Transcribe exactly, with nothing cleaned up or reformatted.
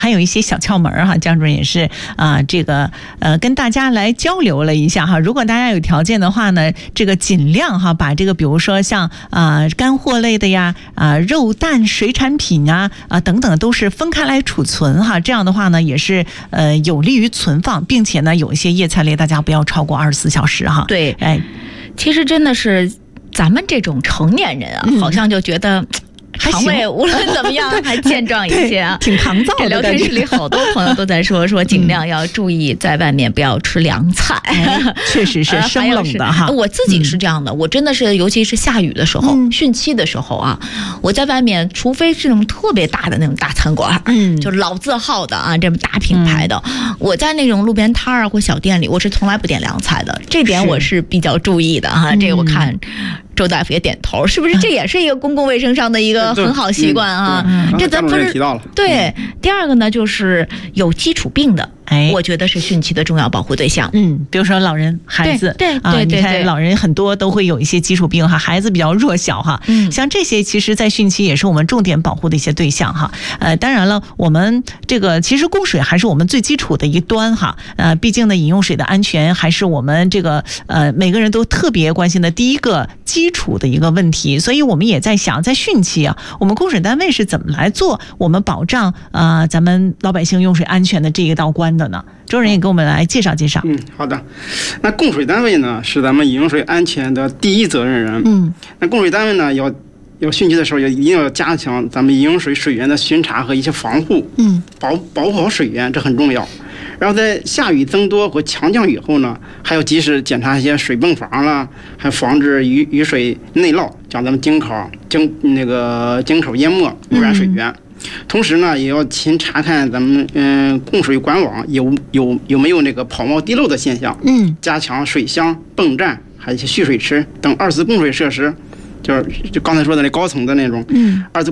还有一些小窍门哈，江主任也是啊、呃，这个呃跟大家来交流了一下哈。如果大家有条件的话呢，这个尽量哈把这个比如说像啊、呃、干货类的呀啊、呃、肉蛋水产品啊啊、呃、等等都是分开来储存哈。这样的话呢也是呃有利于存放，并且呢有一些叶菜类大家不要超过二十四小时哈。 对， 哎， 其实真的是咱们这种成年人啊，嗯、好像就觉得。肠胃无论怎么样还健壮一些啊， 挺抗造的。 这聊天室里好多朋友都在说说，尽量要注意在外面不要吃凉菜， 嗯、确实是生冷的哈。 我自己是这样的，嗯、我真的是，尤其是下雨的时候、嗯、汛期的时候啊，我在外面，除非是那种特别大的那种大餐馆，嗯，就老字号的啊，这么大品牌的，嗯、我在那种路边摊儿或小店里，我是从来不点凉菜的，这点我是比较注意的哈。这个我看。周大夫也点头，是不是？这也是一个公共卫生上的一个很好习惯啊。 嗯、 这咱不是提到了。 对，嗯、第二个呢，就是有基础病的，哎，我觉得是汛期的重要保护对象。 嗯，比如说老人、孩子， 对对啊， 对对你看老人很多都会有一些基础病哈，孩子比较弱小哈。嗯，像这些其实，在汛期也是我们重点保护的一些对象哈。呃，当然了，我们这个其实供水还是我们最基础的一端哈。呃，毕竟呢，饮用水的安全还是我们这个呃每个人都特别关心的第一个基础的一个问题，所以我们也在想，在汛期啊，我们供水单位是怎么来做我们保障呃咱们老百姓用水安全的这一道关的呢？周人也给我们来介绍介绍。 嗯，好的。那供水单位呢，是咱们饮用水安全的第一责任人。嗯，那供水单位呢，要要汛期的时候，要一定要加强咱们饮用水水源的巡查和一些防护。嗯，保保护好水源，这很重要。然后在下雨增多和强降雨后呢，还要及时检查一些水泵房啦，还防止雨雨水内涝，将咱们井口井那个井口淹没，污染水源。嗯、同时呢，也要勤查看咱们嗯、呃、供水管网有有有没有那个跑冒滴漏的现象。嗯，加强水箱、泵站，还有一些蓄水池等二次供水设施，就是就刚才说的那高层的那种。嗯，二次